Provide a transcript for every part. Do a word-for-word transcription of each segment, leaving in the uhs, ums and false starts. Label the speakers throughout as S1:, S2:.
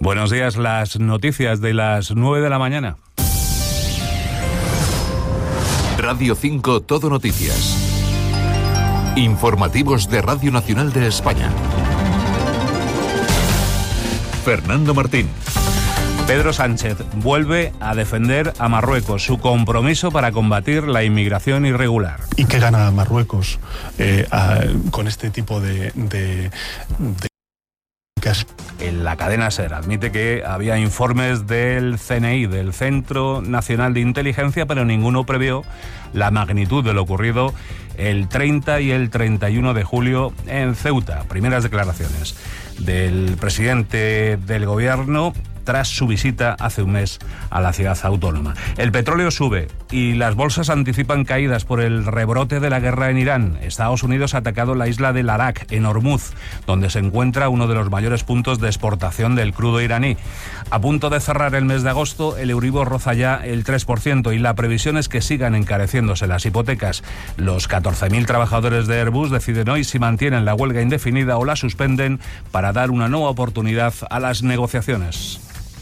S1: Buenos días, las noticias de las nueve de la mañana.
S2: Radio cinco Todo Noticias. Informativos de Radio Nacional de España. Fernando Martín.
S1: Pedro Sánchez vuelve a defender a Marruecos, su compromiso para combatir la inmigración irregular.
S3: ¿Y qué gana Marruecos eh, a, con este tipo de... de, de...
S1: En la cadena SER admite que había informes del C N I, del Centro Nacional de Inteligencia, pero ninguno previó la magnitud de lo ocurrido el treinta y el treinta y uno de julio en Ceuta. Primeras declaraciones del presidente del gobierno tras su visita hace un mes a la ciudad autónoma. El petróleo sube y las bolsas anticipan caídas por el rebrote de la guerra en Irán. Estados Unidos ha atacado la isla de Larak, en Hormuz, donde se encuentra uno de los mayores puntos de exportación del crudo iraní. A punto de cerrar el mes de agosto, el Euribor roza ya el tres por ciento y la previsión es que sigan encareciéndose las hipotecas. Los catorce mil trabajadores de Airbus deciden hoy si mantienen la huelga indefinida o la suspenden para dar una nueva oportunidad a las negociaciones.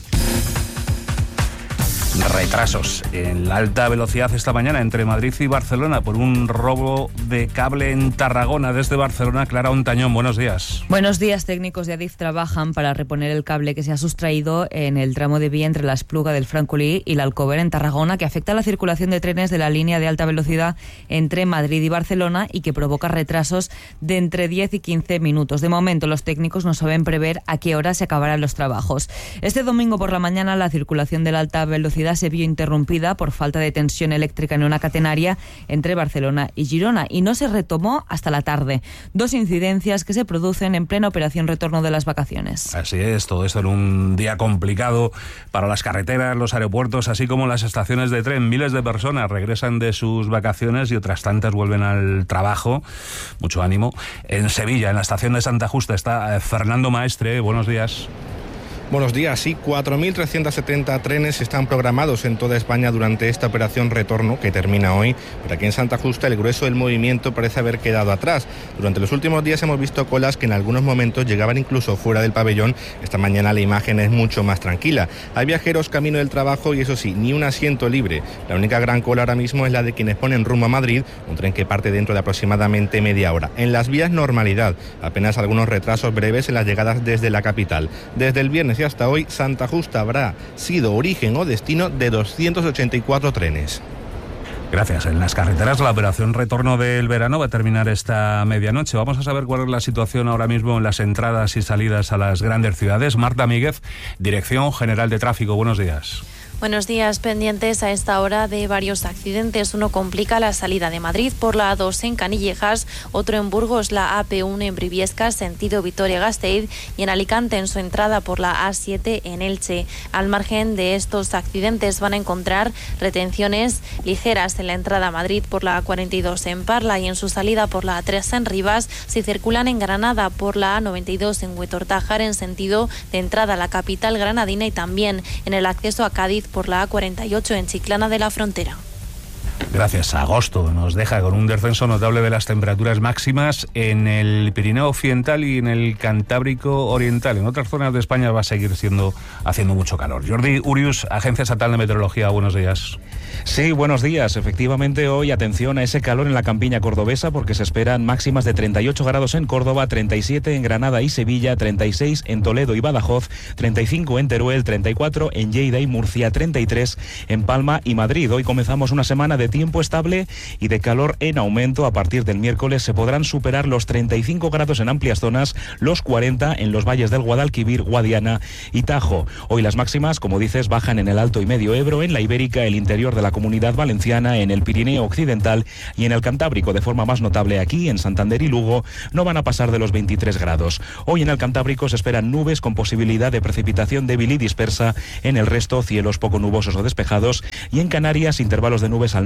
S1: Retrasos en la alta velocidad esta mañana entre Madrid y Barcelona por un robo de cable en Tarragona. Desde Barcelona, Clara Ontañón, buenos días.
S4: Buenos días. Técnicos de Adif trabajan para reponer el cable que se ha sustraído en el tramo de vía entre la Espluga del Francolí y la Alcover en Tarragona, que afecta a la circulación de trenes de la línea de alta velocidad entre Madrid y Barcelona y que provoca retrasos de entre diez y quince minutos. De momento, los técnicos no saben prever a qué hora se acabarán los trabajos. Este domingo por la mañana, la circulación de la alta velocidad se vio interrumpida por falta de tensión eléctrica en una catenaria entre Barcelona y Girona y no se retomó hasta la tarde. Dos incidencias que se producen en plena operación retorno de las vacaciones.
S1: Así es, todo esto en un día complicado para las carreteras, los aeropuertos, así como las estaciones de tren. Miles de personas regresan de sus vacaciones y otras tantas vuelven al trabajo. Mucho ánimo. En Sevilla, en la estación de Santa Justa, está Fernando Maestre. Buenos días.
S5: Buenos días. Sí, cuatro mil trescientos setenta trenes están programados en toda España durante esta operación retorno que termina hoy, pero aquí en Santa Justa el grueso del movimiento parece haber quedado atrás. Durante los últimos días hemos visto colas que en algunos momentos llegaban incluso fuera del pabellón. Esta mañana la imagen es mucho más tranquila. Hay viajeros camino del trabajo y eso sí, ni un asiento libre. La única gran cola ahora mismo es la de quienes ponen rumbo a Madrid, un tren que parte dentro de aproximadamente media hora. En las vías, normalidad, apenas algunos retrasos breves en las llegadas desde la capital. Desde el viernes y hasta hoy, Santa Justa habrá sido origen o destino de doscientos ochenta y cuatro trenes.
S1: Gracias. En las carreteras la operación retorno del verano va a terminar esta medianoche. Vamos a saber cuál es la situación ahora mismo en las entradas y salidas a las grandes ciudades. Marta Míguez, Dirección General de Tráfico. Buenos días.
S6: Buenos días, pendientes a esta hora de varios accidentes. Uno complica la salida de Madrid por la A dos en Canillejas, otro en Burgos, la A P uno en Briviesca, sentido Vitoria-Gasteiz, y en Alicante en su entrada por la A siete en Elche. Al margen de estos accidentes van a encontrar retenciones ligeras en la entrada a Madrid por la A cuarenta y dos en Parla y en su salida por la A tres en Rivas, si circulan en Granada por la A noventa y dos en Huetortájar en sentido de entrada a la capital granadina y también en el acceso a Cádiz por la A cuarenta y ocho en Chiclana de la Frontera.
S1: Gracias. Agosto nos deja con un descenso notable de las temperaturas máximas en el Pirineo Occidental y en el Cantábrico Oriental. En otras zonas de España va a seguir siendo haciendo mucho calor. Jordi Urius, Agencia Estatal de Meteorología, buenos días.
S7: Sí, buenos días. Efectivamente, hoy atención a ese calor en la campiña cordobesa porque se esperan máximas de treinta y ocho grados en Córdoba, treinta y siete en Granada y Sevilla, treinta y seis en Toledo y Badajoz, treinta y cinco en Teruel, treinta y cuatro en Lleida y Murcia, treinta y tres en Palma y Madrid. Hoy comenzamos una semana de tiempo estable y de calor en aumento. A partir del miércoles se podrán superar los treinta y cinco grados en amplias zonas, los cuarenta en los valles del Guadalquivir, Guadiana y Tajo. Hoy las máximas, como dices, bajan en el Alto y Medio Ebro, en la Ibérica, el interior de la Comunidad Valenciana, en el Pirineo Occidental y en el Cantábrico. De forma más notable aquí, en Santander y Lugo, no van a pasar de los veintitrés grados. Hoy en el Cantábrico se esperan nubes con posibilidad de precipitación débil y dispersa. En el resto, cielos poco nubosos o despejados. Y en Canarias, intervalos de nubes al norte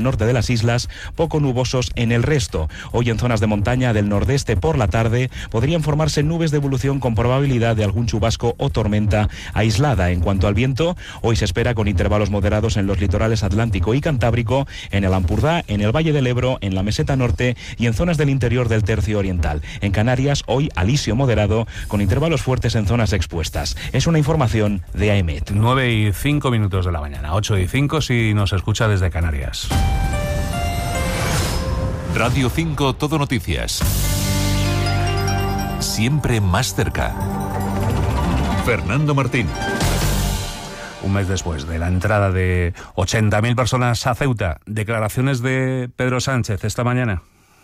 S7: norte de las islas, poco nubosos en el resto. Hoy en zonas de montaña del nordeste por la tarde podrían formarse nubes de evolución con probabilidad de algún chubasco o tormenta aislada. En cuanto al viento, hoy se espera con intervalos moderados en los litorales atlántico y cantábrico, en el Ampurdá, en el Valle del Ebro, en la meseta norte y en zonas del interior del tercio oriental. En Canarias, hoy alisio moderado con intervalos fuertes en zonas expuestas. Es una información de AEMET.
S1: nueve y cinco minutos de la mañana, ocho y cinco si nos escucha desde Canarias.
S2: Radio cinco Todo Noticias. Siempre más cerca. Fernando Martín.
S1: Un mes después de la entrada de ochenta mil personas a Ceuta, declaraciones de Pedro Sánchez esta mañana.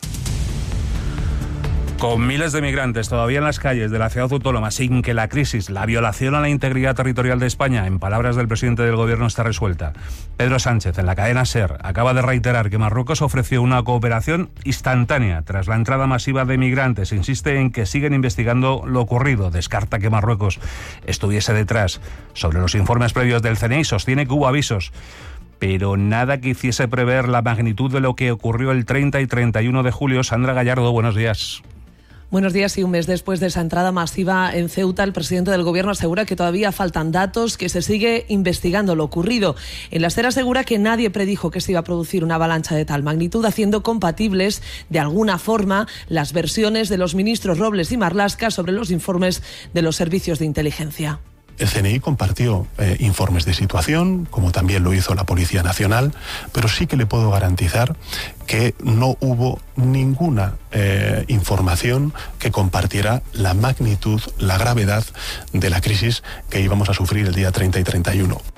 S1: Con miles de migrantes todavía en las calles de la ciudad autónoma, sin que la crisis, la violación a la integridad territorial de España, en palabras del presidente del gobierno, está resuelta. Pedro Sánchez, en la cadena SER, acaba de reiterar que Marruecos ofreció una cooperación instantánea tras la entrada masiva de migrantes. Insiste en que siguen investigando lo ocurrido. Descarta que Marruecos estuviese detrás. Sobre los informes previos del C N I, sostiene que hubo avisos, pero nada que hiciese prever la magnitud de lo que ocurrió el treinta y treinta y uno de julio. Sandra Gallardo, buenos días.
S8: Buenos días. Y un mes después de esa entrada masiva en Ceuta, el presidente del gobierno asegura que todavía faltan datos, que se sigue investigando lo ocurrido. En la SER asegura que nadie predijo que se iba a producir una avalancha de tal magnitud, haciendo compatibles de alguna forma las versiones de los ministros Robles y Marlaska sobre los informes de los servicios de inteligencia.
S3: El C N I compartió eh, informes de situación, como también lo hizo la Policía Nacional, pero sí que le puedo garantizar que no hubo ninguna eh, información que compartiera la magnitud, la gravedad de la crisis que íbamos a sufrir el día treinta y treinta y uno.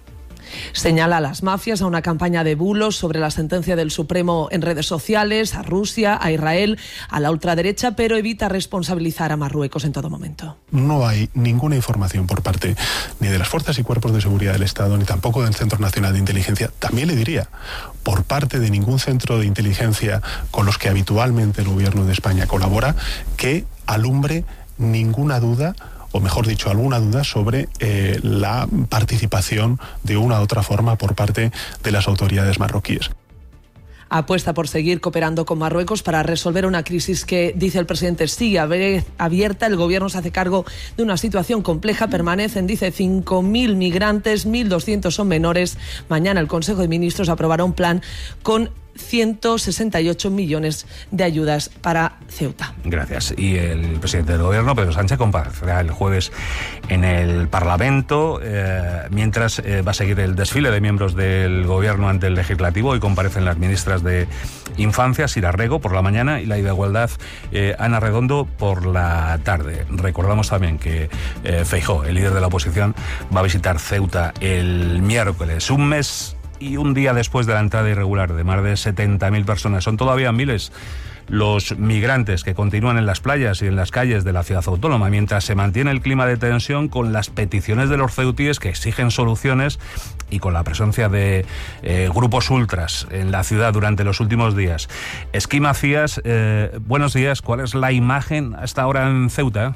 S8: Señala a las mafias, a una campaña de bulos sobre la sentencia del Supremo en redes sociales, a Rusia, a Israel, a la ultraderecha, pero evita responsabilizar a Marruecos en todo momento.
S3: No hay ninguna información por parte ni de las fuerzas y cuerpos de seguridad del Estado, ni tampoco del Centro Nacional de Inteligencia. También le diría, por parte de ningún centro de inteligencia con los que habitualmente el Gobierno de España colabora, que alumbre ninguna duda, o mejor dicho, alguna duda sobre eh, la participación de una u otra forma por parte de las autoridades marroquíes.
S8: Apuesta por seguir cooperando con Marruecos para resolver una crisis que, dice el presidente, sigue abierta. El gobierno se hace cargo de una situación compleja. Permanecen, dice, cinco mil migrantes, mil doscientos son menores. Mañana el Consejo de Ministros aprobará un plan con ciento sesenta y ocho millones de ayudas para Ceuta.
S1: Gracias. Y el presidente del gobierno, Pedro Sánchez, comparecerá el jueves en el Parlamento, eh, mientras eh, va a seguir el desfile de miembros del gobierno ante el legislativo. Hoy comparecen las ministras de Infancia, Sira Rego, por la mañana, y la de Igualdad, eh, Ana Redondo, por la tarde. Recordamos también que eh, Feijóo, el líder de la oposición, va a visitar Ceuta el miércoles. Un mes y un día después de la entrada irregular de más de setenta mil personas. Son todavía miles los migrantes que continúan en las playas y en las calles de la ciudad autónoma, mientras se mantiene el clima de tensión con las peticiones de los ceutíes que exigen soluciones y con la presencia de eh, grupos ultras en la ciudad durante los últimos días. Esquí Macías, eh, buenos días. ¿Cuál es la imagen hasta ahora en Ceuta?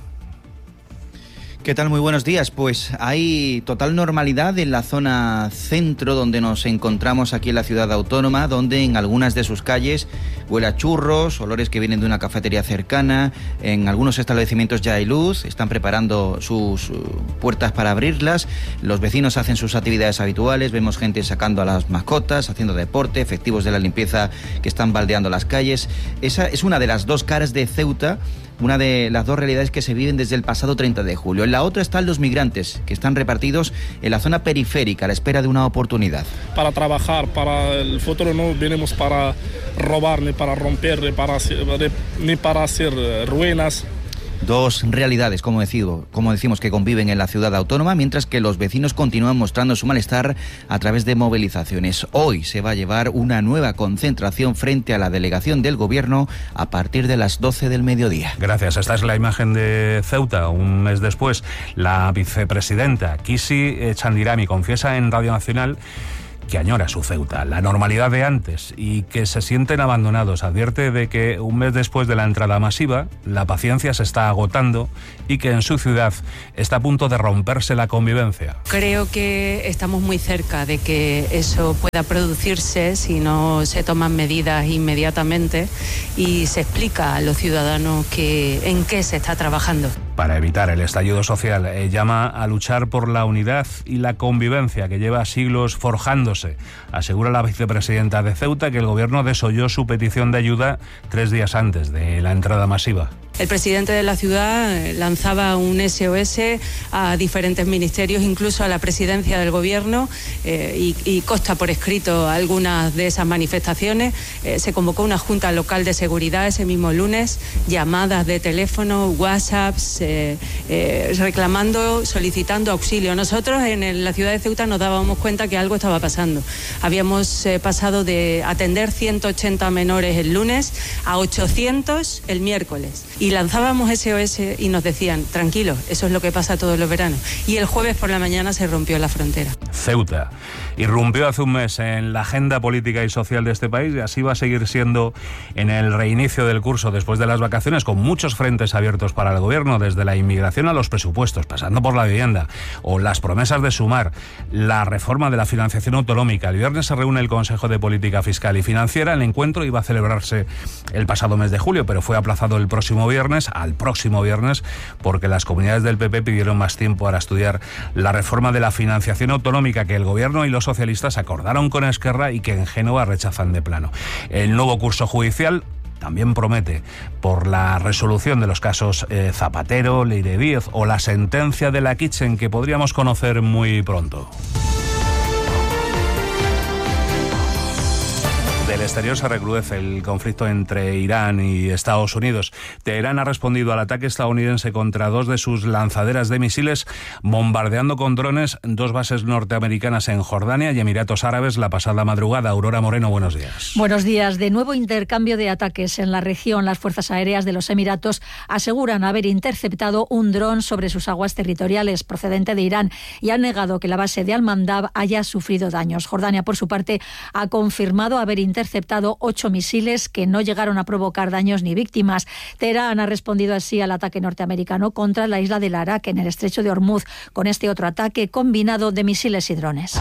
S9: ¿Qué tal? Muy buenos días. Pues hay total normalidad en la zona centro donde nos encontramos aquí en la ciudad autónoma, donde en algunas de sus calles huele a churros, olores que vienen de una cafetería cercana. En algunos establecimientos ya hay luz, están preparando sus puertas para abrirlas. Los vecinos hacen sus actividades habituales, vemos gente sacando a las mascotas, haciendo deporte, efectivos de la limpieza que están baldeando las calles. Esa es una de las dos caras de Ceuta, una de las dos realidades que se viven desde el pasado treinta de julio. En la otra están los migrantes, que están repartidos en la zona periférica a la espera de una oportunidad.
S10: Para trabajar, para el futuro no venimos para robar, ni para romper, ni para hacer, ni para hacer ruinas.
S9: Dos realidades, como decimos, como decimos, que conviven en la ciudad autónoma, mientras que los vecinos continúan mostrando su malestar a través de movilizaciones. Hoy se va a llevar una nueva concentración frente a la delegación del gobierno a partir de las doce del mediodía.
S1: Gracias. Esta es la imagen de Ceuta. Un mes después, la vicepresidenta Kisi Chandirami confiesa en Radio Nacional que añora su Ceuta, la normalidad de antes, y que se sienten abandonados. Advierte de que un mes después de la entrada masiva, la paciencia se está agotando y que en su ciudad está a punto de romperse la convivencia.
S11: Creo que estamos muy cerca de que eso pueda producirse si no se toman medidas inmediatamente y se explica a los ciudadanos que, en qué se está trabajando.
S1: Para evitar el estallido social, eh, llama a luchar por la unidad y la convivencia que lleva siglos forjándose. Asegura la vicepresidenta de Ceuta que el gobierno desoyó su petición de ayuda tres días antes de la entrada masiva.
S11: El presidente de la ciudad lanzaba un S O S a diferentes ministerios, incluso a la presidencia del gobierno, eh, y, y consta por escrito algunas de esas manifestaciones. Eh, se convocó una junta local de seguridad ese mismo lunes, llamadas de teléfono, WhatsApps, eh, eh, reclamando, solicitando auxilio. Nosotros en el, la ciudad de Ceuta nos dábamos cuenta que algo estaba pasando. Habíamos eh, pasado de atender ciento ochenta menores el lunes a ochocientos el miércoles. Y lanzábamos S O S y nos decían, tranquilos, eso es lo que pasa todos los veranos. Y el jueves por la mañana se rompió la frontera.
S1: Ceuta irrumpió hace un mes en la agenda política y social de este país y así va a seguir siendo en el reinicio del curso después de las vacaciones, con muchos frentes abiertos para el gobierno, desde la inmigración a los presupuestos, pasando por la vivienda o las promesas de Sumar, la reforma de la financiación autonómica. El viernes se reúne el Consejo de Política Fiscal y Financiera. El encuentro iba a celebrarse el pasado mes de julio, pero fue aplazado el próximo viernes, al próximo viernes, porque las comunidades del P P pidieron más tiempo para estudiar la reforma de la financiación autonómica que el gobierno y los socialistas acordaron con Esquerra y que en Génova rechazan de plano. El nuevo curso judicial también promete, por la resolución de los casos eh, Zapatero, Leire Díez o la sentencia de la Kitchen, que podríamos conocer muy pronto. Del exterior se recrudece el conflicto entre Irán y Estados Unidos. Teherán ha respondido al ataque estadounidense contra dos de sus lanzaderas de misiles, bombardeando con drones dos bases norteamericanas en Jordania y Emiratos Árabes la pasada madrugada. Aurora Moreno, buenos días.
S12: Buenos días. De nuevo intercambio de ataques en la región. Las fuerzas aéreas de los Emiratos aseguran haber interceptado un dron sobre sus aguas territoriales procedente de Irán y han negado que la base de Al-Mandab haya sufrido daños. Jordania, por su parte, ha confirmado haber interceptado interceptado ocho misiles que no llegaron a provocar daños ni víctimas. Teherán ha respondido así al ataque norteamericano contra la isla del Arak en el estrecho de Hormuz, con este otro ataque combinado de misiles y drones.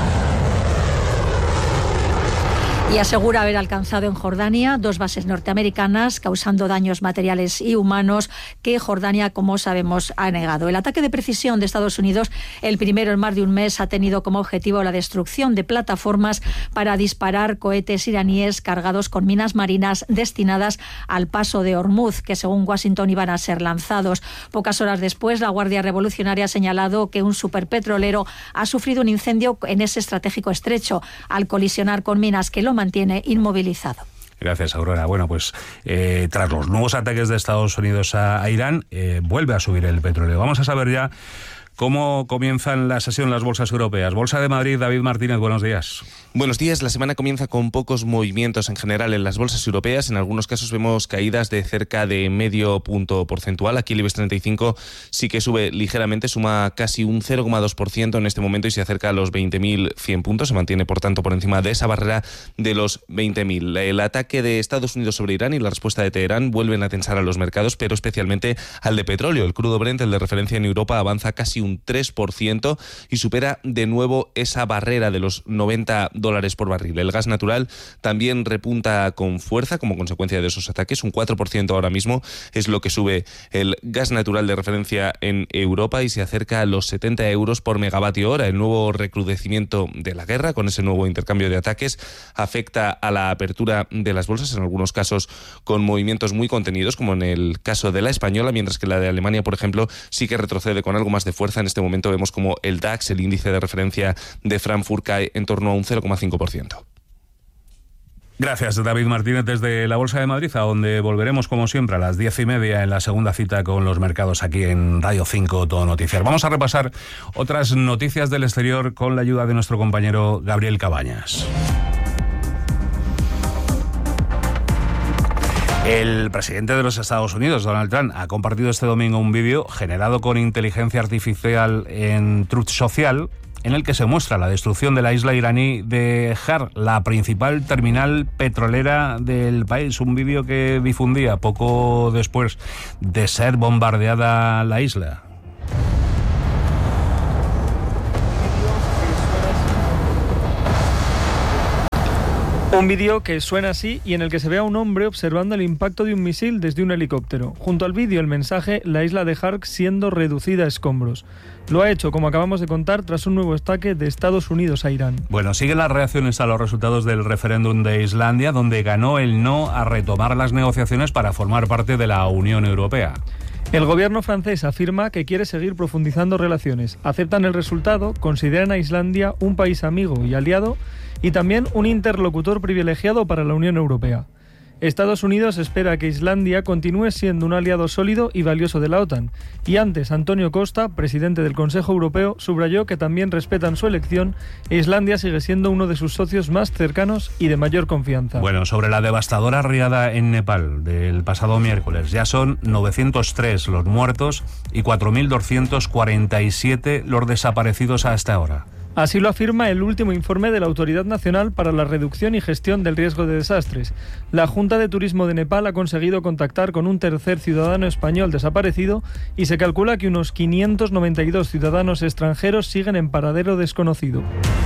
S12: Y asegura haber alcanzado en Jordania dos bases norteamericanas, causando daños materiales y humanos que Jordania, como sabemos, ha negado. El ataque de precisión de Estados Unidos, el primero en más de un mes, ha tenido como objetivo la destrucción de plataformas para disparar cohetes iraníes cargados con minas marinas destinadas al paso de Hormuz, que según Washington iban a ser lanzados. Pocas horas después, la Guardia Revolucionaria ha señalado que un superpetrolero ha sufrido un incendio en ese estratégico estrecho al colisionar con minas que lo mantiene inmovilizado.
S1: Gracias, Aurora. Bueno, pues eh, tras los nuevos ataques de Estados Unidos a, a Irán, eh, vuelve a subir el petróleo. Vamos a saber ya cómo comienzan la sesión las bolsas europeas. Bolsa de Madrid, David Martínez, buenos días.
S13: Buenos días. La semana comienza con pocos movimientos en general en las bolsas europeas. En algunos casos vemos caídas de cerca de medio punto porcentual. Aquí el IBEX treinta y cinco sí que sube ligeramente, suma casi un cero coma dos por ciento en este momento y se acerca a los veinte mil cien puntos. Se mantiene, por tanto, por encima de esa barrera de los veinte mil. El ataque de Estados Unidos sobre Irán y la respuesta de Teherán vuelven a tensar a los mercados, pero especialmente al de petróleo. El crudo Brent, el de referencia en Europa, avanza casi un tres por ciento y supera de nuevo esa barrera de los noventa dólares por barril. El gas natural también repunta con fuerza como consecuencia de esos ataques. Un cuatro por ciento ahora mismo es lo que sube el gas natural de referencia en Europa y se acerca a los setenta euros por megavatio hora. El nuevo recrudecimiento de la guerra, con ese nuevo intercambio de ataques, afecta a la apertura de las bolsas, en algunos casos con movimientos muy contenidos, como en el caso de la española, mientras que la de Alemania, por ejemplo, sí que retrocede con algo más de fuerza. En este momento vemos como el DAX, el índice de referencia de Frankfurt, cae en torno a un cero coma cinco por ciento.
S1: Gracias, David Martínez, desde la Bolsa de Madrid, a donde volveremos, como siempre, a las diez y media en la segunda cita con los mercados aquí en Radio cinco Todo Noticias. Vamos a repasar otras noticias del exterior con la ayuda de nuestro compañero Gabriel Cabañas. El presidente de los Estados Unidos, Donald Trump, ha compartido este domingo un vídeo generado con inteligencia artificial en Truth Social, en el que se muestra la destrucción de la isla iraní de Har, la principal terminal petrolera del país. Un vídeo que difundía poco después de ser bombardeada la isla.
S14: Un vídeo que suena así y en el que se ve a un hombre observando el impacto de un misil desde un helicóptero. Junto al vídeo el mensaje, la isla de Har siendo reducida a escombros. Lo ha hecho, como acabamos de contar, tras un nuevo ataque de Estados Unidos a Irán.
S1: Bueno, siguen las reacciones a los resultados del referéndum de Islandia, donde ganó el no a retomar las negociaciones para formar parte de la Unión Europea.
S14: El gobierno francés afirma que quiere seguir profundizando relaciones. Aceptan el resultado, consideran a Islandia un país amigo y aliado y también un interlocutor privilegiado para la Unión Europea. Estados Unidos espera que Islandia continúe siendo un aliado sólido y valioso de la OTAN. Y antes, Antonio Costa, presidente del Consejo Europeo, subrayó que también respetan su elección e Islandia sigue siendo uno de sus socios más cercanos y de mayor confianza.
S1: Bueno, sobre la devastadora riada en Nepal del pasado miércoles, ya son novecientos tres los muertos y cuatro mil doscientos cuarenta y siete los desaparecidos hasta ahora.
S14: Así lo afirma el último informe de la Autoridad Nacional para la Reducción y Gestión del Riesgo de Desastres. La Junta de Turismo de Nepal ha conseguido contactar con un tercer ciudadano español desaparecido y se calcula que unos quinientos noventa y dos ciudadanos extranjeros siguen en paradero desconocido.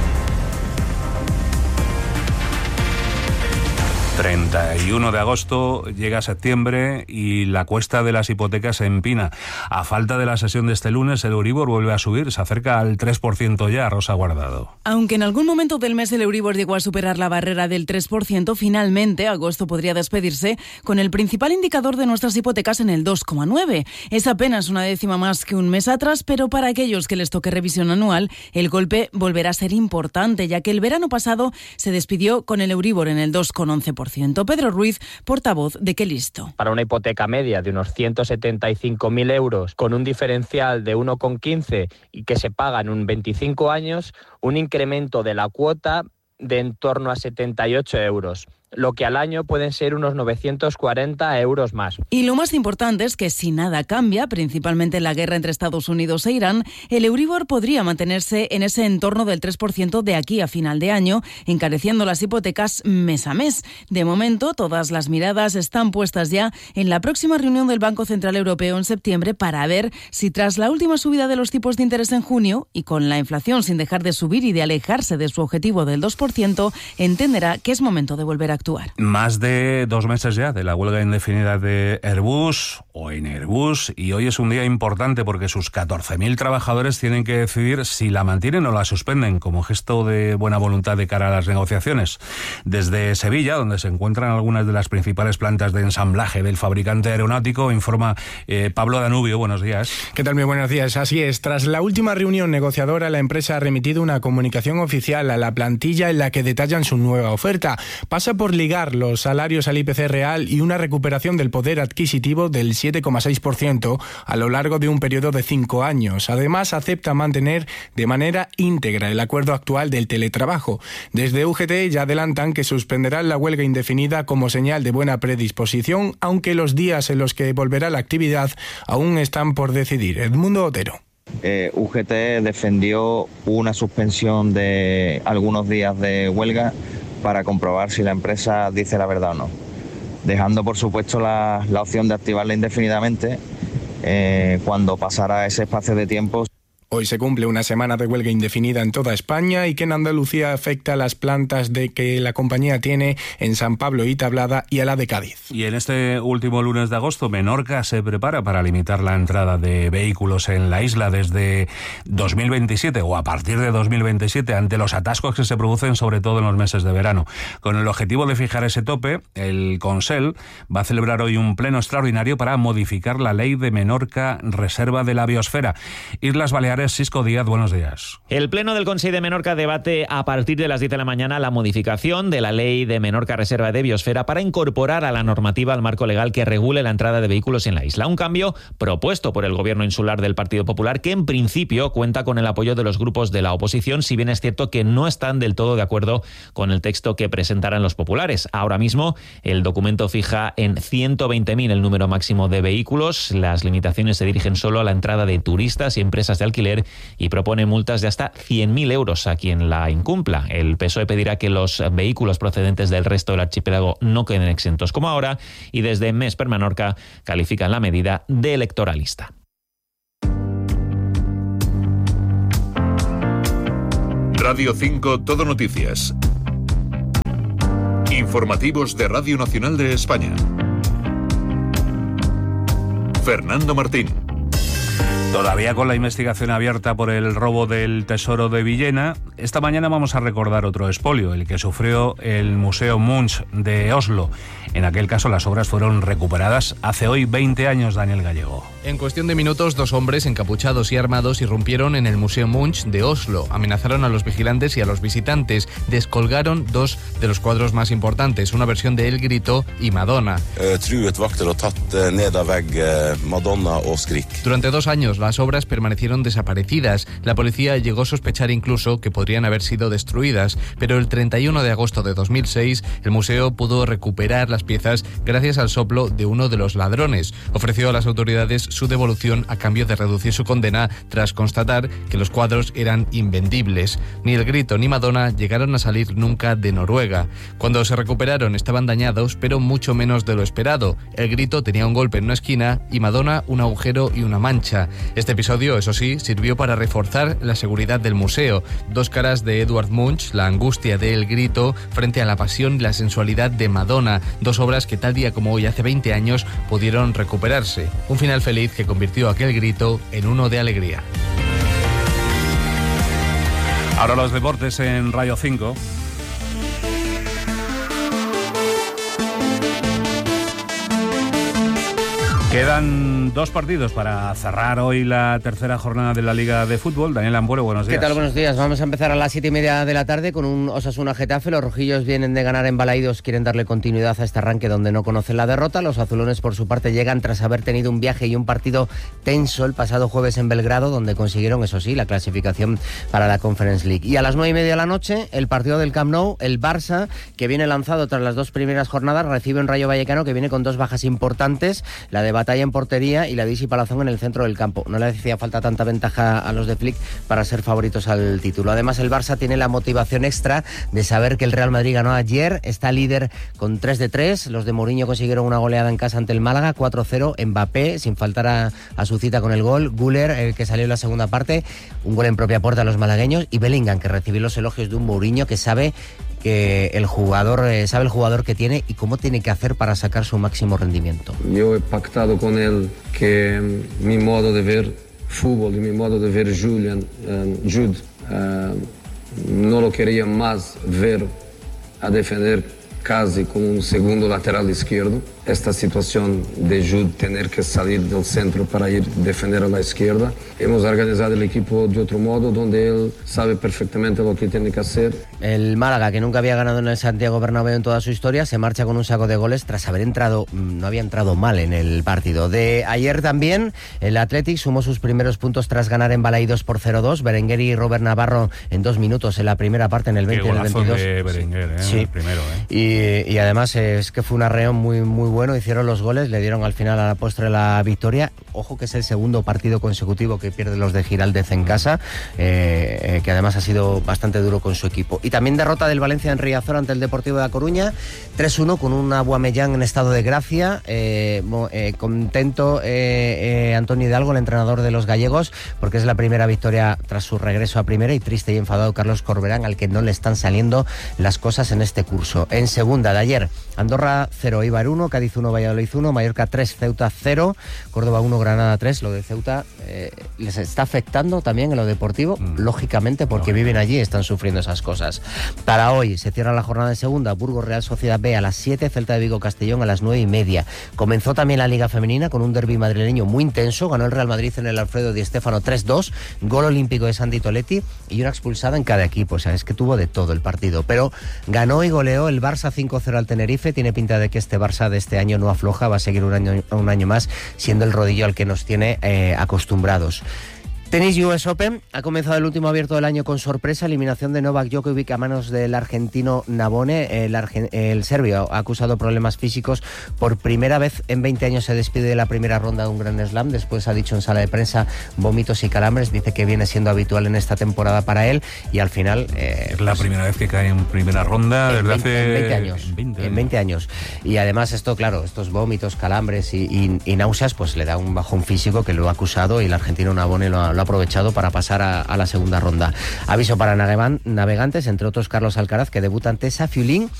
S1: treinta y uno de agosto llega septiembre y la cuesta de las hipotecas se empina. A falta de la sesión de este lunes, el Euribor vuelve a subir, se acerca al tres por ciento ya, Rosa Guardado.
S15: Aunque en algún momento del mes el Euribor llegó a superar la barrera del tres por ciento, finalmente agosto podría despedirse con el principal indicador de nuestras hipotecas en el dos coma nueve. Es apenas una décima más que un mes atrás, pero para aquellos que les toque revisión anual, el golpe volverá a ser importante, ya que el verano pasado se despidió con el Euribor en el dos coma once por ciento. Pedro Ruiz, portavoz de Qué Listo.
S16: Para una hipoteca media de unos ciento setenta y cinco mil euros con un diferencial de uno coma quince y que se paga en un veinticinco años, un incremento de la cuota de en torno a setenta y ocho euros. Lo que al año pueden ser unos novecientos cuarenta euros más.
S15: Y lo más importante es que si nada cambia, principalmente la guerra entre Estados Unidos e Irán, el Euribor podría mantenerse en ese entorno del tres por ciento de aquí a final de año, encareciendo las hipotecas mes a mes. De momento, todas las miradas están puestas ya en la próxima reunión del Banco Central Europeo en septiembre para ver si tras la última subida de los tipos de interés en junio y con la inflación sin dejar de subir y de alejarse de su objetivo del dos por ciento, entenderá que es momento de volver a actuar.
S1: Más de dos meses ya de la huelga indefinida de Airbus o en Airbus, y hoy es un día importante porque sus catorce mil trabajadores tienen que decidir si la mantienen o la suspenden como gesto de buena voluntad de cara a las negociaciones. Desde Sevilla, donde se encuentran algunas de las principales plantas de ensamblaje del fabricante aeronáutico, informa eh, Pablo Danubio. Buenos días.
S17: ¿Qué tal? Muy buenos días. Así es. Tras la última reunión negociadora, la empresa ha remitido una comunicación oficial a la plantilla en la que detallan su nueva oferta. Pasa por ligar los salarios al I P C real y una recuperación del poder adquisitivo del siete coma seis por ciento a lo largo de un periodo de cinco años. Además, acepta mantener de manera íntegra el acuerdo actual del teletrabajo. Desde U G T ya adelantan que suspenderán la huelga indefinida como señal de buena predisposición, aunque los días en los que volverá la actividad aún están por decidir. Edmundo Otero.
S18: Eh, U G T defendió una suspensión de algunos días de huelga para comprobar si la empresa dice la verdad o no, dejando por supuesto la, la opción de activarla indefinidamente eh, cuando pasara ese espacio de tiempo.
S17: Hoy se cumple una semana de huelga indefinida en toda España y que en Andalucía afecta a las plantas de que la compañía tiene en San Pablo y Tablada y a la de Cádiz.
S1: Y en este último lunes de agosto, Menorca se prepara para limitar la entrada de vehículos en la isla desde dos mil veintisiete o a partir de dos mil veintisiete ante los atascos que se producen sobre todo en los meses de verano. Con el objetivo de fijar ese tope, el Consell va a celebrar hoy un pleno extraordinario para modificar la ley de Menorca Reserva de la Biosfera. Islas Baleares, Sisco Díaz, buenos días.
S19: El Pleno del Consell de Menorca debate a partir de las diez de la mañana la modificación de la ley de Menorca Reserva de Biosfera para incorporar a la normativa al marco legal que regule la entrada de vehículos en la isla. Un cambio propuesto por el gobierno insular del Partido Popular que en principio cuenta con el apoyo de los grupos de la oposición, si bien es cierto que no están del todo de acuerdo con el texto que presentarán los populares. Ahora mismo el documento fija en ciento veinte mil el número máximo de vehículos. Las limitaciones se dirigen solo a la entrada de turistas y empresas de alquiler alquiler y propone multas de hasta cien mil euros a quien la incumpla. El P S O E pedirá que los vehículos procedentes del resto del archipiélago no queden exentos como ahora, y desde Més per Menorca califican la medida de electoralista.
S2: Radio cinco Todo Noticias. Informativos de Radio Nacional de España. Fernando Martín.
S1: Todavía con la investigación abierta por el robo del Tesoro de Villena, esta mañana vamos a recordar otro expolio, el que sufrió el Museo Munch de Oslo. En aquel caso las obras fueron recuperadas hace hoy veinte años, Daniel Gallego.
S20: En cuestión de minutos, dos hombres encapuchados y armados irrumpieron en el Museo Munch de Oslo, amenazaron a los vigilantes y a los visitantes, descolgaron dos de los cuadros más importantes, una versión de El Grito y Madonna. Durante dos años las obras permanecieron desaparecidas. La policía llegó a sospechar incluso que podrían haber sido destruidas, pero el treinta y uno de agosto de dos mil seis el museo pudo recuperar las piezas gracias al soplo de uno de los ladrones. Ofreció a las autoridades su devolución a cambio de reducir su condena tras constatar que los cuadros eran invendibles. Ni El Grito ni Madonna llegaron a salir nunca de Noruega. Cuando se recuperaron estaban dañados, pero mucho menos de lo esperado. El Grito tenía un golpe en una esquina y Madonna un agujero y una mancha. Este episodio, eso sí, sirvió para reforzar la seguridad del museo. Dos caras de Edvard Munch, la angustia de El Grito frente a la pasión y la sensualidad de Madonna. Dos obras que tal día como hoy, hace veinte años, pudieron recuperarse. Un final feliz que convirtió aquel grito en uno de alegría.
S1: Ahora los deportes en Rayo cinco. Quedan dos partidos para cerrar hoy la tercera jornada de la Liga de Fútbol. Daniel Ambuero, buenos días.
S21: ¿Qué tal? Buenos días. Vamos a empezar a las siete y media de la tarde con un Osasuna-Getafe. Los rojillos vienen de ganar en Balaídos, quieren darle continuidad a este arranque donde no conocen la derrota. Los azulones, por su parte, llegan tras haber tenido un viaje y un partido tenso el pasado jueves en Belgrado, donde consiguieron, eso sí, la clasificación para la Conference League. Y a las nueve y media de la noche, el partido del Camp Nou, el Barça, que viene lanzado tras las dos primeras jornadas, recibe un Rayo Vallecano que viene con dos bajas importantes, la de Batalla en portería y la de Isi Palazón en el centro del campo. No le hacía falta tanta ventaja a los de Flick para ser favoritos al título. Además, el Barça tiene la motivación extra de saber que el Real Madrid ganó ayer, está líder con tres de tres. Los de Mourinho consiguieron una goleada en casa ante el Málaga, cuatro cero. Mbappé, sin faltar a, a su cita con el gol. Güler, el que salió en la segunda parte, un gol en propia puerta a los malagueños. Y Bellingham, que recibió los elogios de un Mourinho que sabe que el jugador eh, sabe el jugador que tiene y cómo tiene que hacer para sacar su máximo rendimiento.
S22: Yo he pactado con él que mi modo de ver fútbol y mi modo de ver Julian, uh, Jude uh, no lo quería más ver a defender casi como un segundo lateral izquierdo. Esta situación de Jude tener que salir del centro para ir a defender a la izquierda. Hemos organizado el equipo de otro modo, donde él sabe perfectamente lo que tiene que hacer.
S21: El Málaga, que nunca había ganado en el Santiago Bernabéu en toda su historia, se marcha con un saco de goles tras haber entrado, no había entrado mal en el partido. De ayer también, el Athletic sumó sus primeros puntos tras ganar en Balaídos por cero dos. Berenguer y Robert Navarro en dos minutos en la primera parte, en el veinte y en el veintidós.
S1: De Berenguer, ¿eh?
S21: Sí.
S1: El primero, ¿eh?
S21: Y, y además es que fue un arreón muy, muy bueno. Hicieron los goles, le dieron al final a la postre la victoria. Ojo que es el segundo partido consecutivo que pierde los de Giraldez en casa, eh, eh, que además ha sido bastante duro con su equipo. Y también derrota del Valencia en Riazor ante el Deportivo de La Coruña, tres uno, con un Aubameyang en estado de gracia. Eh, eh, contento eh, eh, Antonio Hidalgo, el entrenador de los gallegos, porque es la primera victoria tras su regreso a primera, y triste y enfadado Carlos Corberán, al que no le están saliendo las cosas en este curso. En segunda de ayer, Andorra cero, Eibar uno, Cádiz uno, Valladolid uno, Mallorca tres, Ceuta cero, Córdoba uno, Granada tres. Lo de Ceuta eh, les está afectando también en lo deportivo, mm. lógicamente, porque no, viven allí y están sufriendo esas cosas. Para hoy se cierra la jornada de segunda, Burgos Real Sociedad B a las siete, Celta de Vigo Castellón a las nueve y media. Comenzó también la Liga Femenina con un derbi madrileño muy intenso, ganó el Real Madrid en el Alfredo Di Stéfano tres dos, gol olímpico de Sandy Toletti y una expulsada en cada equipo. O sea, es que tuvo de todo el partido, pero ganó y goleó el Barça cinco cero al Tenerife. Tiene pinta de que este Barça de este año no afloja, va a seguir un año, un año más siendo el rodillo al que nos tiene eh, acostumbrados. Tenis U S Open, ha comenzado el último abierto del año con sorpresa, eliminación de Novak Djokovic a manos del argentino Navone. El, argen, el serbio ha acusado problemas físicos. Por primera vez en veinte años se despide de la primera ronda de un Grand Slam. Después ha dicho en sala de prensa vómitos y calambres. Dice que viene siendo habitual en esta temporada para él y al final... Eh,
S1: es la pues, primera vez que cae en primera ronda desde hace...
S21: En veinte años. En veinte años. En veinte años. Y además esto, claro, estos vómitos, calambres y, y, y náuseas, pues le da un bajón físico que lo ha acusado y el argentino Navone lo ha, lo ha aprovechado para pasar a, a la segunda ronda. Aviso para navegantes, entre otros Carlos Alcaraz, que debuta ante Safiulin